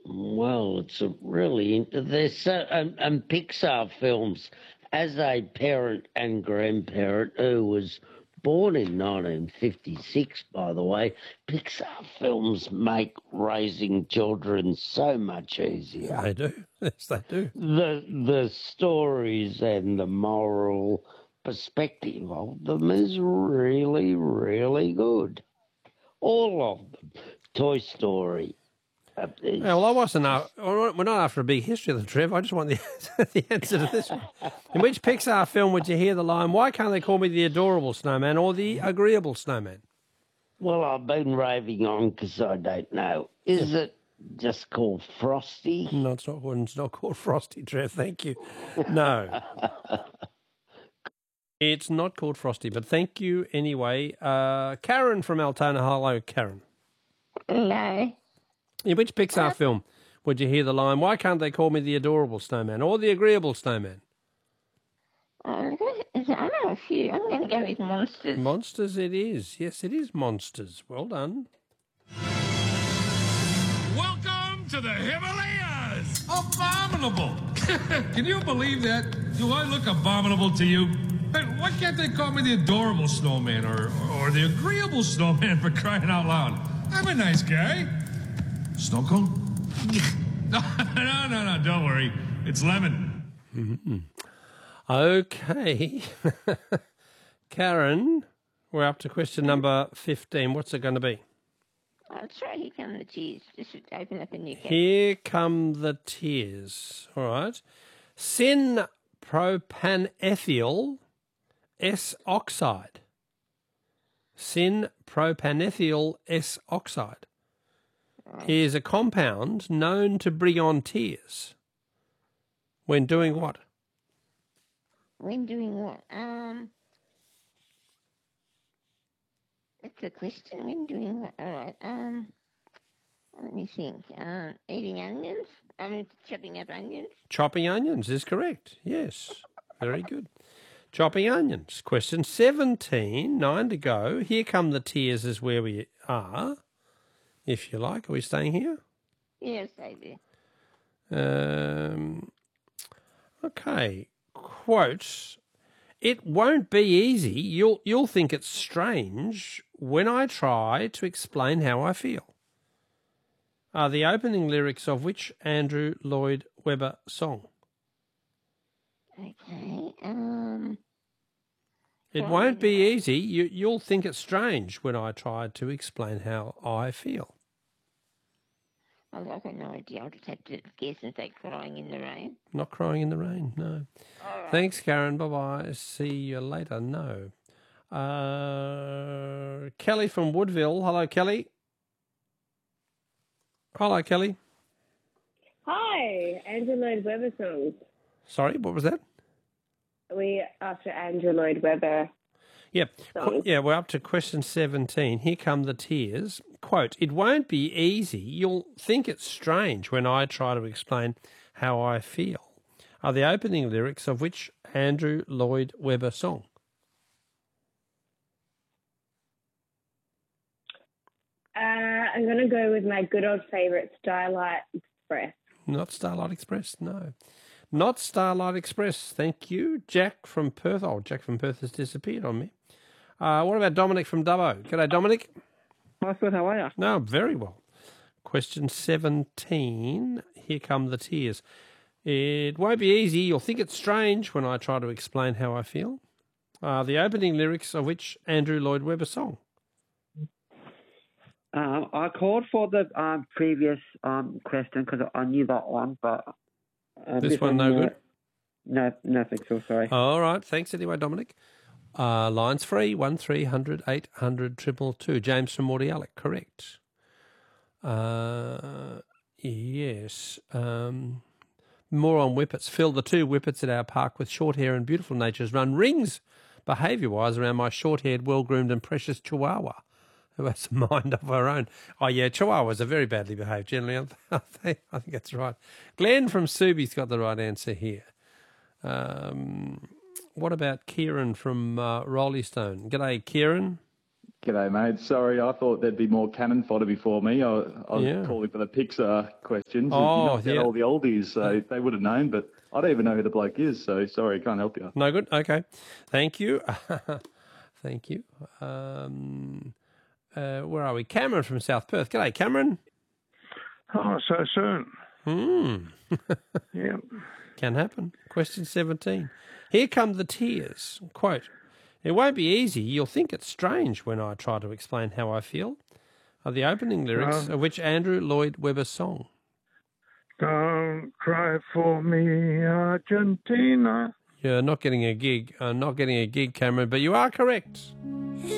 Well, it's a really there's so and Pixar films. As a parent and grandparent who was born in 1956, by the way, Pixar films make raising children so much easier. They do. Yes, they do. The stories and the moral perspective of them is really, really good. All of them. Toy Story. Well, we're not after a big history of them, Trev. I just want the answer to this one. In which Pixar film would you hear the line, "Why can't they call me the adorable snowman or the agreeable snowman"? Well, I've been raving on because I don't know. Is it just called Frosty? No, it's not called Frosty, Trev. Thank you. No. It's not called Frosty, but thank you anyway. Karen from Altona. Hello, Karen. Hello. In which Pixar film would you hear the line, "Why can't they call me the adorable snowman or the agreeable snowman"? I know a few. I'm going to go with Monsters. Monsters it is. Yes, it is Monsters. Well done. Welcome to the Himalayas! Abominable! Can you believe that? Do I look abominable to you? Hey, why can't they call me the adorable snowman or the agreeable snowman, for crying out loud? I'm a nice guy. Snow cone? No, don't worry. It's lemon. Mm-hmm. Okay. Karen, we're up to question number 15. What's it going to be? I'll try Here Come the Tears. Just to open up a new case. Here come the tears. All right. Syn-propanethyl S-oxide. Syn-propanethyl S-oxide is a compound known to bring on tears. When doing what? When doing what? That's a question. When doing what? All right. Let me think. Eating onions? Chopping up onions? Chopping onions is correct. Yes. Very good. Chopping onions. Question 17. 9 to go. Here come the tears is where we are. If you like. Are we staying here? Yes, I do. Okay. Quote, "It won't be easy. You'll think it's strange when I try to explain how I feel." Are the opening lyrics of which Andrew Lloyd Webber song? Okay. It won't be easy. You'll think it's strange when I try to explain how I feel. I've got no idea. I'll just have to guess and say Crying in the Rain. Not Crying in the Rain, no. All right. Thanks, Karen. Bye-bye. See you later. No. Kelly from Woodville. Hello, Kelly. Hello, Kelly. Hi, Andrew Lloyd Webber songs. Sorry, what was that? We after Andrew Lloyd Webber. Yep. Yeah, we're up to question 17. Here come the tears. Quote, "It won't be easy. You'll think it's strange when I try to explain how I feel." Are the opening lyrics of which Andrew Lloyd Webber song? I'm going to go with my good old favourite, Starlight Express. Not Starlight Express, no. Not Starlight Express, thank you. Jack from Perth. Oh, Jack from Perth has disappeared on me. What about Dominic from Dubbo? G'day, Dominic. Nice, good. How are you? No, very well. Question 17. Here come the tears. It won't be easy. You'll think it's strange when I try to explain how I feel. The opening lyrics of which Andrew Lloyd Webber song? I called for the previous question because I knew that one, but... this one no good? No, thanks. So sorry. All right. Thanks anyway, Dominic. Lines free, 1300 800 222. James from Mordialloc, correct. Yes. More on whippets. Phil, the two whippets at our park with short hair and beautiful natures run rings behaviour-wise around my short-haired, well-groomed and precious Chihuahua, who has a mind of her own. Oh, yeah, Chihuahuas are very badly behaved generally. I think that's right. Glenn from Subi's got the right answer here. What about Kieran from Roley Stone? G'day, Kieran. G'day, mate. Sorry, I thought there'd be more cannon fodder before me. I was Yeah. calling for the Pixar questions. Oh, You knocked out yeah. all the oldies, so they would have known, but I don't even know who the bloke is, so sorry, can't help you. No good? Okay. Thank you. Thank you. Where are we? Cameron from South Perth. G'day, Cameron. Oh, so soon. Yeah. Can happen. Question 17. Here come the tears. Quote, it won't be easy. You'll think it's strange when I try to explain how I feel. Are the opening lyrics of which Andrew Lloyd Webber song? Don't cry for me, Argentina. You're not getting a gig. Cameron, but you are correct. It